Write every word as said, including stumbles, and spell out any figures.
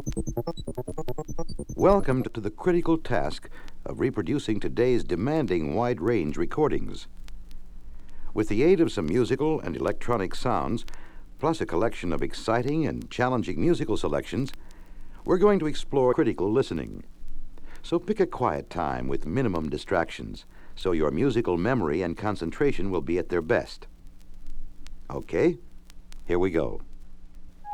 Welcome to the critical task of reproducing today's demanding wide-range recordings. With the aid of some musical and electronic sounds, plus a collection of exciting and challenging musical selections, we're going to explore critical listening. So pick a quiet time with minimum distractions, so your musical memory and concentration will be at their best. Okay, here we go.